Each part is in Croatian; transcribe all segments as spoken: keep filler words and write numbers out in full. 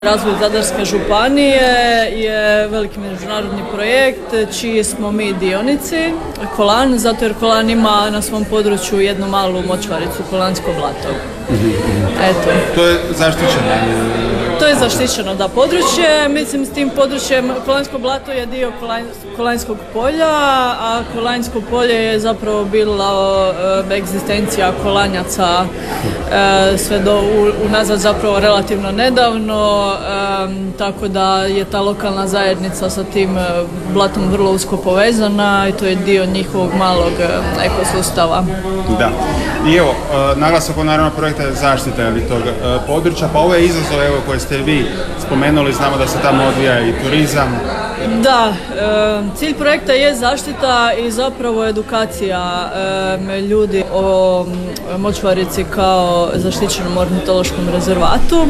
Razvoj Zadarske županije je veliki međunarodni projekt čiji smo mi dionici, Kolan, zato jer Kolan ima na svom području jednu malu močvaricu, Kolansko blato. Eto. To je zaštićeno? To je zaštićeno, da, područje. Mislim, s tim područjem Kolansko blato je dio Kolanjskog polja, a Kolanjsko polje je zapravo bila e, egzistencija Kolanjaca e, sve do unazad zapravo relativno nedavno, e, tako da je ta lokalna zajednica sa tim blatom vrlo usko povezana i to je dio njihovog malog ekosustava. Da. I evo, naglasak naravno projekta je zaštita ili tog područja, pa ove izazove evo koje ste vi spomenuli, znamo da se tamo odvija i turizam. Da, cilj projekta je zaštita i zapravo edukacija ljudi o močvarici kao zaštićenom ornitološkom rezervatu.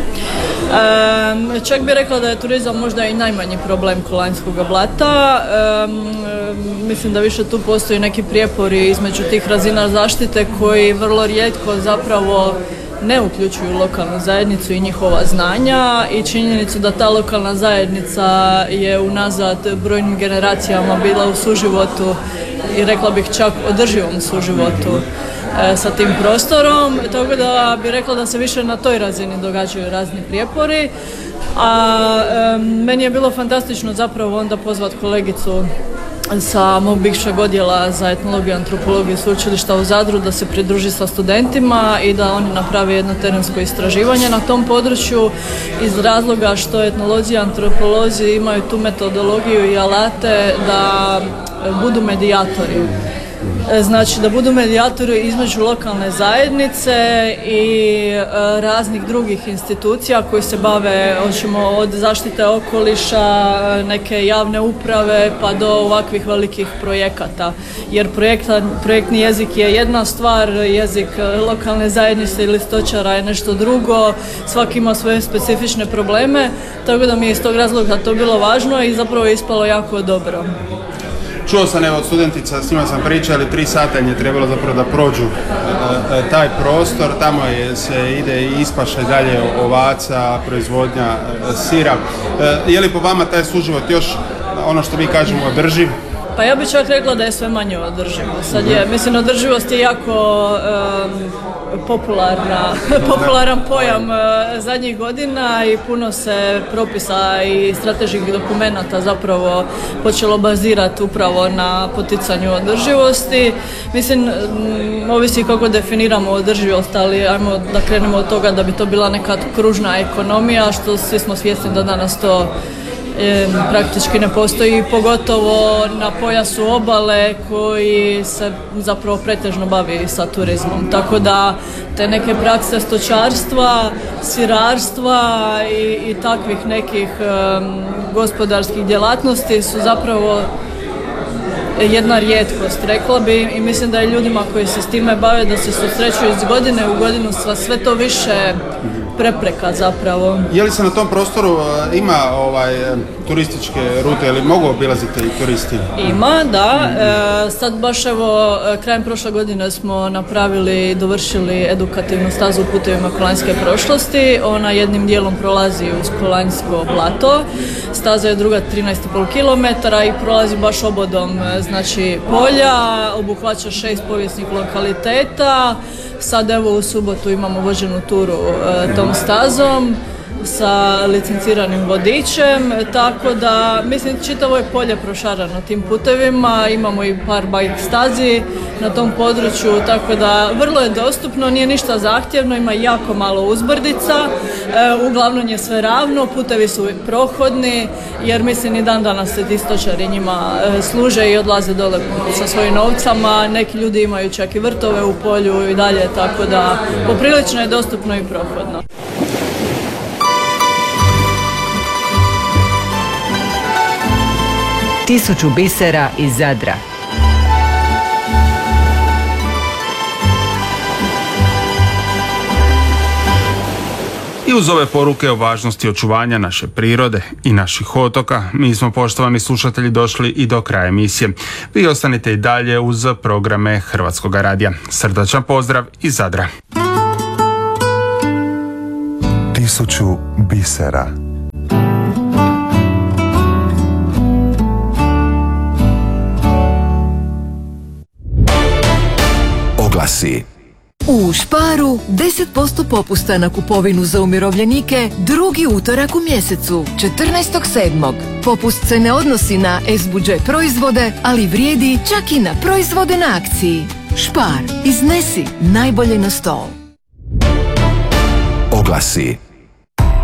Čak bih rekla da je turizam možda i najmanji problem Kolanjskog blata. Mislim da više tu postoji neki prijepori između tih razina zaštite koji vrlo rijetko zapravo ne uključuju lokalnu zajednicu i njihova znanja i činjenicu da ta lokalna zajednica je unazad brojnim generacijama bila u suživotu i rekla bih čak održivom suživotu e, sa tim prostorom, tako da bih rekla da se više na toj razini događaju razni prijepori. A e, meni je bilo fantastično zapravo onda pozvat kolegicu sa mog bivšeg odjela za etnologiju i antropologiju sveučilišta u Zadru da se pridruži sa studentima i da oni naprave jedno terensko istraživanje na tom području iz razloga što etnolozi i antropolozi imaju tu metodologiju i alate da budu medijatori. Znači da budu medijatori između lokalne zajednice i e, raznih drugih institucija koji se bave hoćemo od zaštite okoliša, neke javne uprave pa do ovakvih velikih projekata. Jer projekta, projektni jezik je jedna stvar, jezik lokalne zajednice ili stočara je nešto drugo, svaki ima svoje specifične probleme, tako da mi je iz tog razloga to bilo važno i zapravo je ispalo jako dobro. Čuo sam evo od studentica, s njima sam pričao, ali tri sata je trebalo zapravo da prođu e, taj prostor, tamo je, se ide i ispaša dalje ovaca, proizvodnja e, sira. E, je li po vama taj suživot još ono što mi kažemo održiv? Pa ja bih čak rekla da je sve manje održivo. Sad je, mislim, održivost je jako um, popularna, popularan pojam uh, zadnjih godina i puno se propisa i strateških dokumenata zapravo počelo bazirati upravo na poticanju održivosti. Mislim, um, ovisi kako definiramo održivost, ali ajmo da krenemo od toga da bi to bila neka kružna ekonomija, što svi smo svjesni da danas to E, praktički ne postoji, pogotovo na pojasu obale koji se zapravo pretežno bavi sa turizmom. Tako da te neke prakse stočarstva, sirarstva i, i takvih nekih um, gospodarskih djelatnosti su zapravo jedna rijetkost, rekla bi, i mislim da je ljudima koji se s time bave da se susreću iz godine u godinu sva sve to više prepreka zapravo. Je li se na tom prostoru ima ovaj turističke rute ili mogu obilaziti i turisti? Ima, da. E, sad baš evo krajem prošle godine smo napravili i dovršili edukativnu stazu u putevima Kolanjske prošlosti. Ona jednim dijelom prolazi uz Kolanjsko blato. Staza je druga trinaest i pol kilometara i prolazi baš obodom znači polja, obuhvaća šest povijesnih lokaliteta. Sad evo u subotu imamo vođenu turu e, tom stazom sa licenciranim vodičem, tako da mislim čitavo je polje prošarano tim putevima, imamo i par bike stazi na tom području, tako da vrlo je dostupno, nije ništa zahtjevno, ima jako malo uzbrdica, e, uglavnom je sve ravno, putevi su prohodni, jer mislim i dan danas se ti stočari njima e, služe i odlaze dole sa svojim ovcama, neki ljudi imaju čak i vrtove u polju i dalje, tako da poprilično je dostupno i prohodno. Tisuću bisera iz Zadra. I uz ove poruke o važnosti očuvanja naše prirode i naših otoka, mi smo, poštovani slušatelji, došli i do kraja emisije. Vi ostanite i dalje uz programe Hrvatskog radija. Srdačan pozdrav iz Zadra. Tisuću bisera Oglasi. U Sparu deset posto popusta na kupovinu za umirovljenike drugi utorak u mjesecu, četrnaestog sedmog Popust se ne odnosi na S budžet proizvode, ali vrijedi čak i na proizvode na akciji. Spar, iznesi najbolje na stol. Oglasi.